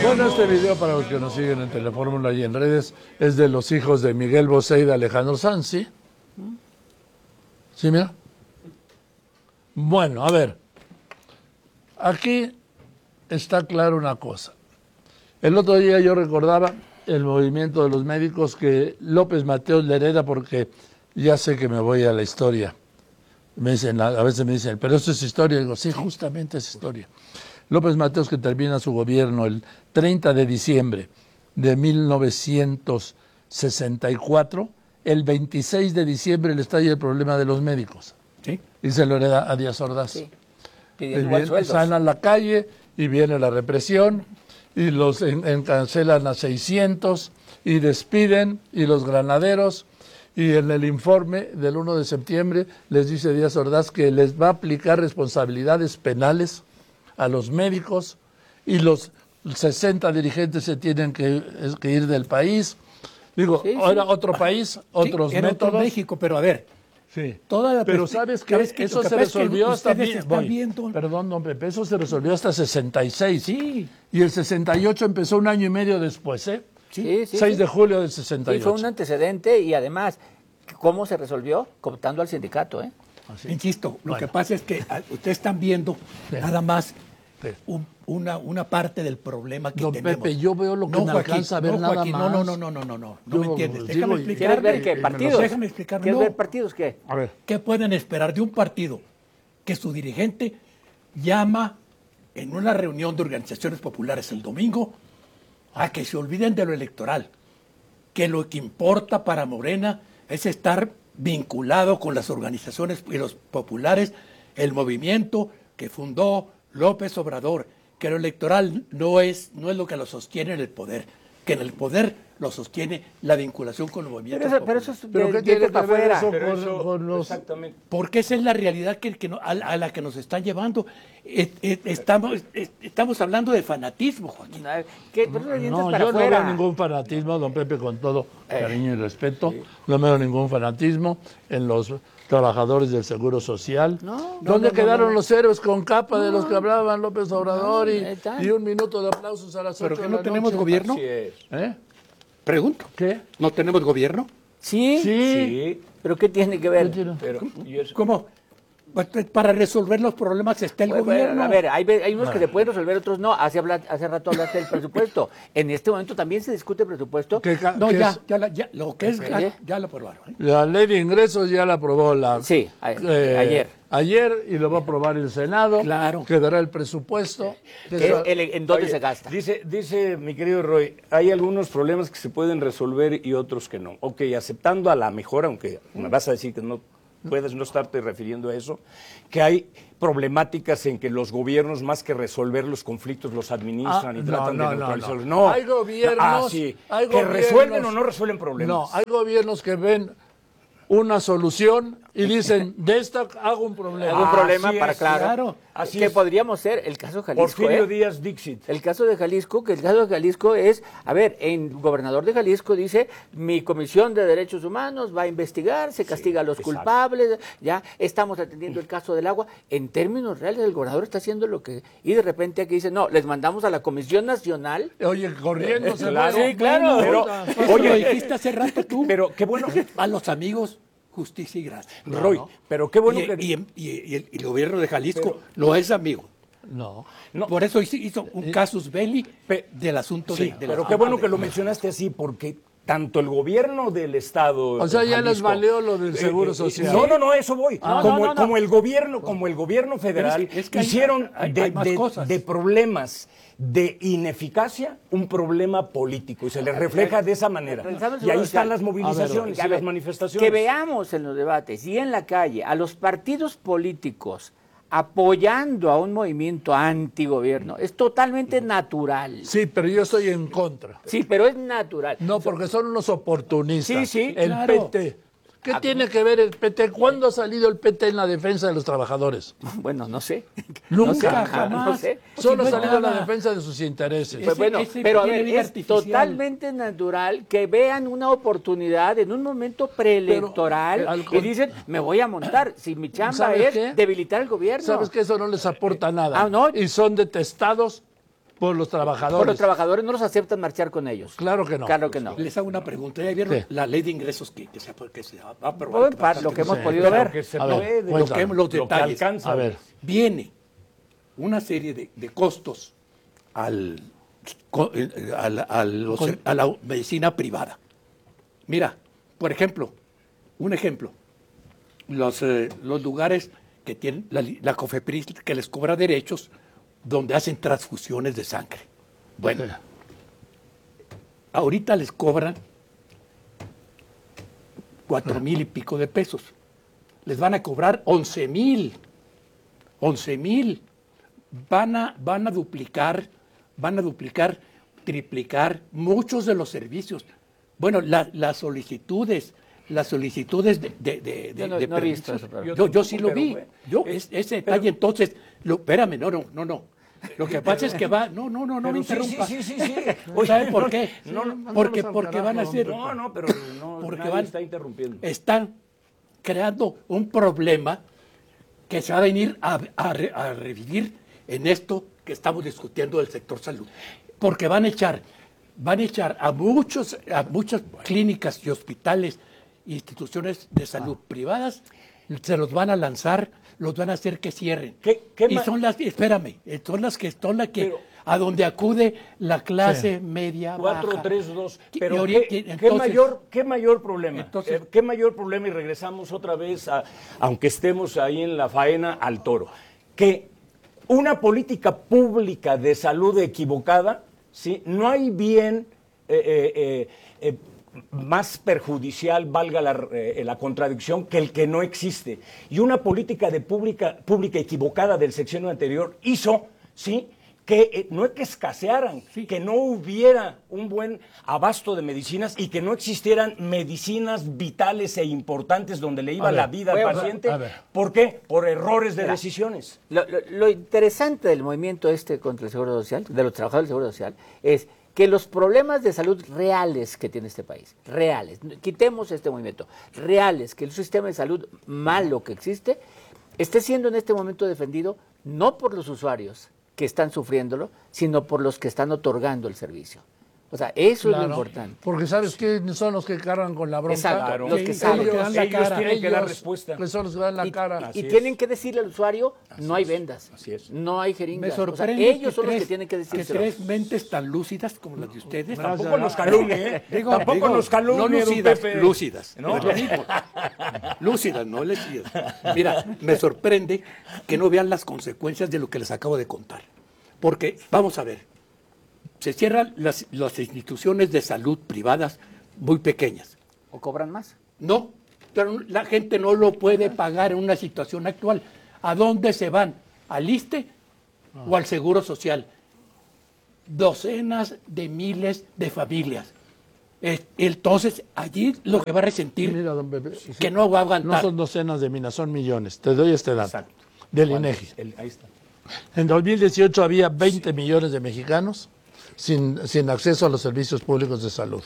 Bueno, este video, para los que nos siguen en Telefórmula y en redes, es de los hijos de Miguel Bosé y de Alejandro Sanz, ¿sí? ¿Sí, mira? Bueno, a ver. Aquí está claro una cosa. El otro día yo recordaba el movimiento de los médicos que López Mateos le hereda, porque ya sé que me voy a la historia. Me dicen, a veces me dicen, pero eso es historia. Y digo, sí, justamente es historia. López Mateos, que termina su gobierno el 30 de diciembre de 1964, el 26 de diciembre le estalla el problema de los médicos. ¿Sí? Y se lo hereda a Díaz Ordaz. Sí. Pidiendo salen a la calle y viene la represión y los encarcelan a 600 y despiden, y los granaderos, y en el informe del 1 de septiembre les dice Díaz Ordaz que les va a aplicar responsabilidades penales a los médicos, y los 60 dirigentes se tienen que ir del país. Digo, Sí, sí. ahora otro país, otros era métodos. otro México, pero a ver. Sí. Toda la Pero ¿sabes qué? Eso se resolvió hasta... Perdón, don Pepe, eso se resolvió hasta 66. Sí. Y el 68 empezó un año y medio después, ¿eh? Sí, 6 de julio del 68. Sí, fue un antecedente, y además, ¿cómo se resolvió? Cooptando al sindicato, ¿eh? Así. Insisto, lo que pasa es que ustedes están viendo nada más una parte del problema que Don tenemos. Pepe, yo veo lo que me alcanza a ver, nada Joaquín, más. No me entiendes. digo, Déjame explicar. ¿Quieres ver qué? ¿Partidos? Déjame explicarme. ¿Quieres No. ver partidos qué? A ver. ¿Qué pueden esperar de un partido que su dirigente llama en una reunión de organizaciones populares el domingo a que se olviden de lo electoral? Que lo que importa para Morena es estar vinculado con las organizaciones y los populares, el movimiento que fundó López Obrador, que lo electoral no es lo que lo sostiene en el poder, que en el poder lo sostiene la vinculación con los movimientos Pero eso populares. es ¿Pero de qué tiene dientes que para ver afuera. eso con los... Exactamente. Porque esa es la realidad a la que nos están llevando. Estamos hablando de fanatismo, Joaquín. ¿Qué? Pero de dientes No, para yo no afuera. veo ningún fanatismo, don Pepe, con todo cariño y respeto. No veo ningún fanatismo en los trabajadores del Seguro Social. ¿Dónde quedaron los héroes con capa de los que hablaban López Obrador y un minuto de aplausos a las 8 ¿Pero que de no la tenemos noche? gobierno? Así es. ¿Eh? Pregunto. ¿Qué? ¿No tenemos gobierno? ¿Sí? Sí, ¿Pero qué tiene que ver? pero y eso- ¿Cómo? Pues, para resolver los problemas está el Bueno, gobierno. a ver, hay unos que se pueden resolver, otros no. Hace rato hablaste del presupuesto. En este momento también se discute presupuesto. No, ¿Qué ya, es? ya, lo que es ¿Qué? ya lo aprobaron. ¿eh? La ley de ingresos ya la aprobó Sí, ayer. Ayer, y lo va a aprobar el Senado. Claro. Quedará el presupuesto. ¿En dónde Oye, se gasta? Dice mi querido Roy, hay algunos problemas que se pueden resolver y otros que no. Ok, aceptando a la mejor, aunque me vas a decir que no puedes no estarte refiriendo a eso, que hay problemáticas en que los gobiernos, más que resolver los conflictos, los administran y tratan de neutralizarlos. No. Hay gobiernos, sí. hay que gobiernos- resuelven o no resuelven problemas. No, hay gobiernos que ven una solución y dicen, de esta hago un problema. ¿Algún problema Así para es, claro? Así que es. podríamos ser el caso de Jalisco. Porfirio Díaz Dixit. El caso de Jalisco, es, a ver, el gobernador de Jalisco dice, mi Comisión de Derechos Humanos va a investigar, se castiga a los culpables, ya estamos atendiendo el caso del agua. En términos reales, el gobernador está haciendo lo que, y de repente aquí dice, no, les mandamos a la Comisión Nacional. Oye, corriendo se Claro, va. sí, claro. Pero, Eso lo dijiste hace rato tú. pero qué bueno. A los amigos, justicia y gracia. Roy, pero qué bueno que... Y el gobierno de Jalisco lo es amigo. No. No. Por eso hizo un casus belli del asunto Sí, de pero la- qué bueno que lo mencionaste así, porque tanto el gobierno del Estado... O sea, ya les Jalisco, valió lo del Seguro Social. No, eso voy. Como el gobierno federal Pero es que hay- hicieron hay más cosas. de problemas de ineficacia un problema político y se les refleja de esa manera. Pensando en Y ahí Seguro están Social. las movilizaciones A y ver, las manifestaciones. Que veamos en los debates y en la calle a los partidos políticos apoyando a un movimiento antigobierno es totalmente natural. Sí, pero yo estoy en contra. Sí, pero es natural. No, porque son unos oportunistas. Sí, sí, El claro. PT. ¿Qué tiene que ver el PT? ¿Cuándo ha salido el PT en la defensa de los trabajadores? Bueno, no sé. Nunca, No sé, jamás. No sé. Solo no ha es salido en la nada. defensa de sus intereses. Pues bueno, ese pero a tiene ver, vida es artificial. totalmente natural que vean una oportunidad en un momento preelectoral Pero, y dicen, me voy a montar. Si mi chamba ¿sabes es qué? debilitar el gobierno. ¿Sabes que eso no les aporta nada? Ah, ¿no? Y son detestados por los trabajadores. Por los trabajadores no los aceptan marchar con ellos. Claro que no. Claro que no. Les hago una pregunta. ¿Ya vieron ¿Qué? la ley de ingresos que se va a aprobar? Bueno, para lo que hemos podido ver. Que se A ver, puede, cuéntame. los lo que detalles. alcanza. A ver. Viene una serie de costos a la medicina privada. Mira, por ejemplo, un ejemplo. Los lugares que tienen la COFEPRIS que les cobra derechos donde hacen transfusiones de sangre. Bueno, ahorita les cobran 4,000 y pico de pesos. Les van a cobrar 11,000. 11,000. Van a duplicar, triplicar muchos de los servicios. Bueno, las solicitudes de Yo no he visto eso, permisos. Yo sí lo pero, vi. güey, Ese detalle, entonces, espérame, no. Lo que pasa es que no me interrumpa. Sí. ¿Sabe por qué? No, porque al van a carajo, hacer... No, pero no, Porque nadie está interrumpiendo. están creando un problema que se va a venir a revivir en esto que estamos discutiendo del sector salud. Porque van a echar a muchas clínicas y hospitales, instituciones de salud privadas, se los van a lanzar, los van a hacer que cierren. Y son las que Pero- a donde acude la clase media 4, baja. 3, 2. Y Pero entonces- ¿qué mayor problema? Entonces- ¿Qué mayor problema? Y regresamos otra vez, aunque estemos ahí en la faena, al toro. Que una política pública de salud equivocada, ¿sí? No hay bien más perjudicial, valga la contradicción, que el que no existe. Y una política pública equivocada del sexenio anterior hizo, ¿sí?, que no es que escasearan, que no hubiera un buen abasto de medicinas y que no existieran medicinas vitales e importantes donde le iba la vida al paciente. a ver. ¿Por qué? Por errores de decisiones. Lo interesante del movimiento contra el Seguro Social, de los trabajadores del Seguro Social, es que los problemas de salud reales que tiene este país, reales, quitemos este movimiento, reales, que el sistema de salud malo que existe, esté siendo en este momento defendido no por los usuarios que están sufriéndolo, sino por los que están otorgando el servicio. O sea, eso es lo importante. Porque ¿sabes qué son los que cargan con la bronca? Exacto, Claro. los que Sí, saben. ellos dan la cara. tienen que dar respuesta. Que son los que dan la cara. Y Así es. tienen que decirle al usuario, no hay vendas, Así es. no hay Me jeringas. O sea, sorprende ellos son los que tienen que que decírselo. tres mentes tan lúcidas como las de ustedes Tampoco nos calumnie, ¿eh? Tampoco nos calumnie, no don lúcidas, Pepe. lúcidas, ¿No? no es lo mismo. Lúcidas, no lúcidas. Mira, me sorprende que no vean las consecuencias de lo que les acabo de contar. Porque, vamos a ver, se cierran las instituciones de salud privadas muy pequeñas. ¿O cobran más? No, pero la gente no lo puede pagar en una situación actual. ¿A dónde se van? ¿Al ISSSTE o al Seguro Social? Docenas de miles de familias. Entonces, allí lo que va a resentir Mira, don Pepe, que no va a aguantar. no son docenas de minas, son millones. Te doy este dato. Exacto. Del INEGI. Ahí está. En 2018 había 20 millones de mexicanos sin acceso a los servicios públicos de salud.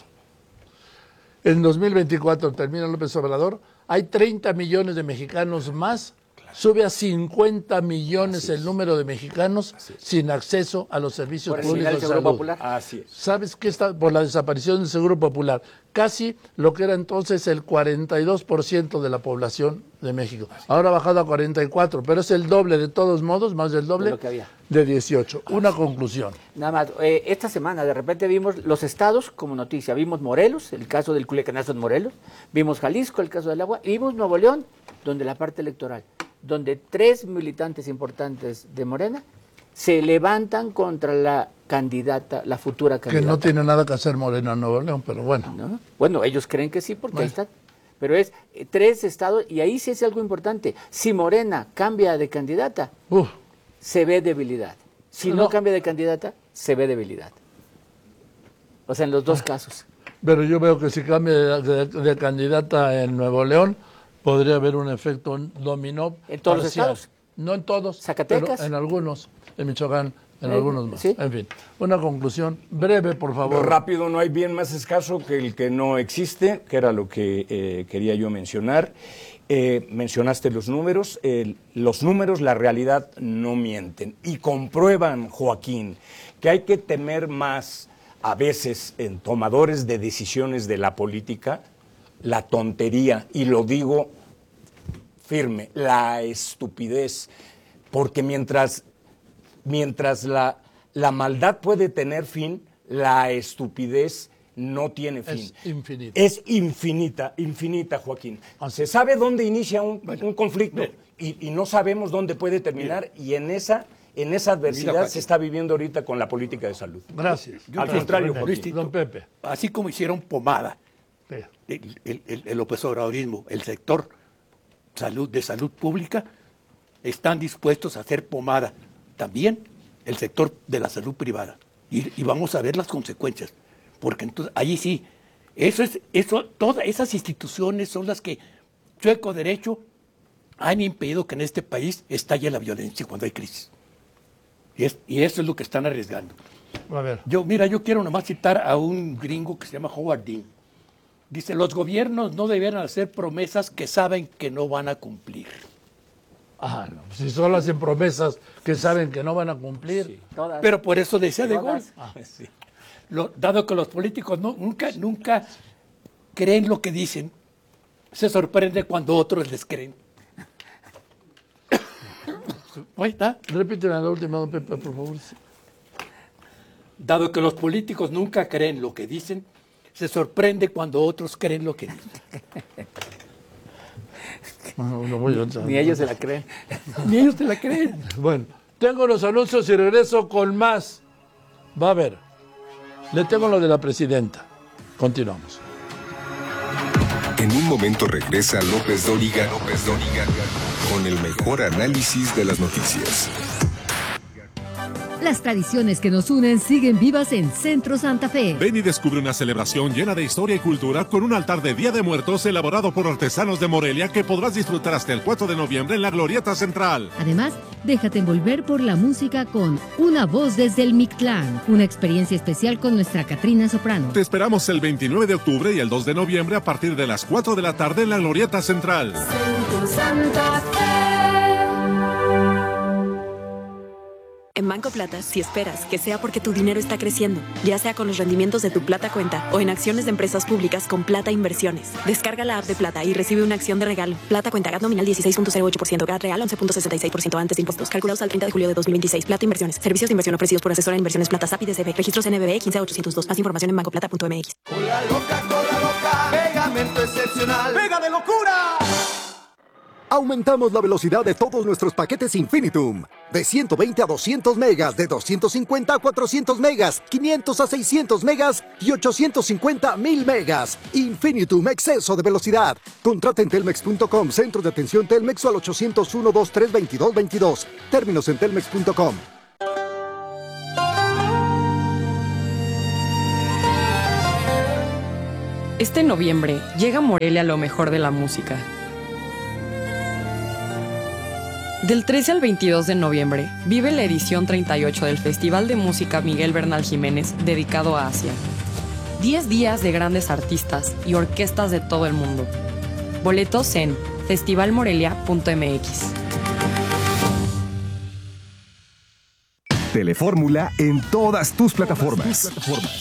En 2024, termina López Obrador, hay 30 millones de mexicanos más, sube a 50 millones el número de mexicanos sin acceso a los servicios Por el final públicos del de Seguro salud. Popular. Así es. ¿Sabes qué está por la desaparición del Seguro Popular? Casi lo que era entonces el 42% de la población de México. Ahora ha bajado a 44%, pero es el doble de todos modos, más del doble De lo que había. de 18. Una conclusión. Nada más, esta semana de repente vimos los estados como noticia. Vimos Morelos, el caso del culiacanazo en Morelos. Vimos Jalisco, el caso del agua. Y vimos Nuevo León, donde la parte electoral, donde 3 militantes importantes de Morena se levantan contra la candidata, la futura Que candidata. no tiene nada que hacer Morena en Nuevo León, pero bueno. ¿No? Bueno, ellos creen que sí, porque ahí están. Pero es 3 estados, y ahí sí es algo importante. Si Morena cambia de candidata, Uf, se ve debilidad. Si no cambia de candidata, se ve debilidad. O sea, en los dos casos. pero yo veo que si cambia de candidata en Nuevo León, podría haber un efecto dominó. ¿En todos los parcial. estados? No en todos. ¿Zacatecas? Pero en algunos. En Michoacán, en algunos más. Sí. En fin, una conclusión breve, por favor. Rápido, no hay bien más escaso que el que no existe, que era lo que quería yo mencionar. Mencionaste los números, la realidad no mienten y comprueban, Joaquín, que hay que temer más a veces en tomadores de decisiones de la política la tontería, y lo digo firme, la estupidez, porque mientras la maldad puede tener fin, la estupidez no tiene fin. Es infinita. Es infinita, Joaquín. Se sabe dónde inicia un conflicto y no sabemos dónde puede terminar, y en esa adversidad se está viviendo ahorita con la política de salud. Gracias. Al contrario, Joaquín. Don Pepe. Así como hicieron pomada Sí. el López Obradorismo, el sector de salud pública, están dispuestos a hacer pomada también el sector de la salud privada. Y vamos a ver las consecuencias. Porque entonces, allí sí, todas esas instituciones son las que, chueco derecho, han impedido que en este país estalle la violencia cuando hay crisis. Y eso es lo que están arriesgando. A ver. Yo quiero nomás citar a un gringo que se llama Howard Dean. Dice, los gobiernos no debieran hacer promesas que saben que no van a cumplir. No, si solo hacen promesas que saben que no van a cumplir. Sí, todas. Pero por eso decía De Gaulle. Todas. Sí. Dado que los políticos nunca creen lo que dicen, se sorprende cuando otros les creen. Ahí está. Repíteme la última, don Pepe, por favor. Dado que los políticos nunca creen lo que dicen, se sorprende cuando otros creen lo que dicen. Ni ellos se la creen. Ni ellos te la creen. Bueno, tengo los anuncios y regreso con más. Va a ver. Le tengo lo de la presidenta. Continuamos. En un momento regresa López Dóriga con el mejor análisis de las noticias. Las tradiciones que nos unen siguen vivas en Centro Santa Fe. Ven y descubre una celebración llena de historia y cultura con un altar de Día de Muertos elaborado por artesanos de Morelia que podrás disfrutar hasta el 4 de noviembre en la Glorieta Central. Además, déjate envolver por la música con Una Voz desde el Mictlán, una experiencia especial con nuestra Catrina Soprano. Te esperamos el 29 de octubre y el 2 de noviembre a partir de las 4 de la tarde en la Glorieta Central. Centro Santa Fe. En Banco Plata, si esperas que sea porque tu dinero está creciendo, ya sea con los rendimientos de tu Plata Cuenta o en acciones de empresas públicas con Plata Inversiones. Descarga la app de Plata y recibe una acción de regalo. Plata Cuenta, GAT nominal 16.08%, GAT real 11.66% antes de impuestos, calculados al 30 de julio de 2026. Plata Inversiones. Servicios de inversión ofrecidos por asesora de inversiones Plata SAPI DCB. Registros NBB 15802. Más información en bancoplata.mx. Cola loca, pegamento excepcional. ¡Pega de locura! Aumentamos la velocidad de todos nuestros paquetes Infinitum. De 120 a 200 megas, de 250 a 400 megas, 500 a 600 megas y 850 a 1000 megas. Infinitum, exceso de velocidad. Contrata en telmex.com, centro de atención Telmex o al 801-2322-22. Términos en telmex.com. Este noviembre llega a Morelia lo mejor de la música. Del 13 al 22 de noviembre, vive la edición 38 del Festival de Música Miguel Bernal Jiménez, dedicado a Asia. 10 días de grandes artistas y orquestas de todo el mundo. Boletos en festivalmorelia.mx. Telefórmula en todas tus plataformas.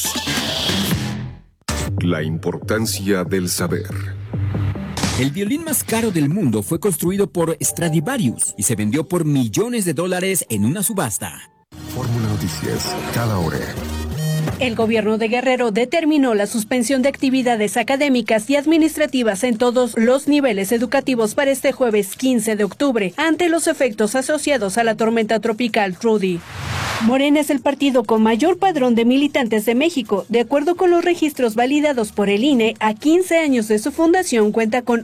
La importancia del saber. El violín más caro del mundo fue construido por Stradivarius y se vendió por millones de dólares en una subasta. Fórmula Noticias, cada hora. El gobierno de Guerrero determinó la suspensión de actividades académicas y administrativas en todos los niveles educativos para este jueves 15 de octubre, ante los efectos asociados a la tormenta tropical Trudy. Morena es el partido con mayor padrón de militantes de México. De acuerdo con los registros validados por el INE, a 15 años de su fundación cuenta con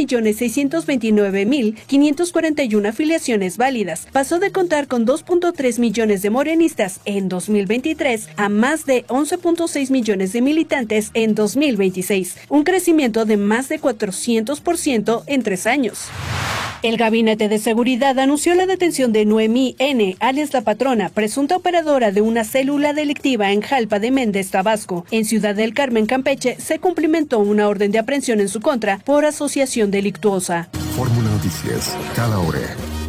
11.629.541 afiliaciones válidas. Pasó de contar con 2.3 millones de morenistas en 2023 a más de 11.6 millones de militantes en 2026, un crecimiento de más de 400% en 3 años. El Gabinete de Seguridad anunció la detención de Noemí N., alias La Patrona, presunta operadora de una célula delictiva en Jalpa de Méndez, Tabasco. En Ciudad del Carmen, Campeche, se cumplimentó una orden de aprehensión en su contra por asociación delictuosa. Fórmula Noticias, cada hora.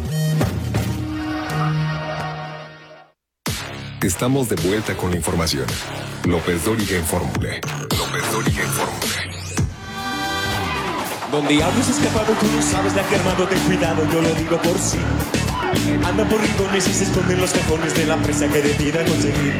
Estamos de vuelta con la información. López Dóriga en Fórmula. López Dóriga en Fórmula. Donde hablas escapado, tú no sabes la que armado, ten cuidado, yo lo digo por sí. Anda por rincones y se esconden los cajones de la presa que decida conseguir.